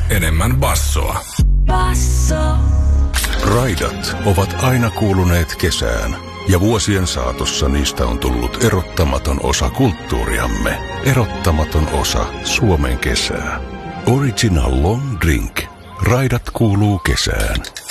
enemmän bassoa. Basso. Raidat ovat aina kuuluneet kesään, ja vuosien saatossa niistä on tullut erottamaton osa kulttuuriamme, erottamaton osa Suomen kesää. Original Long Drink. Raidat kuuluu kesään.